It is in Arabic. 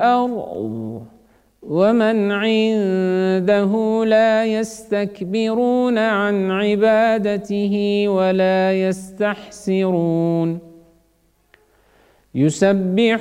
الأرض ومن عنده لا يستكبرون عن عبادته ولا يستحسرون. يسبح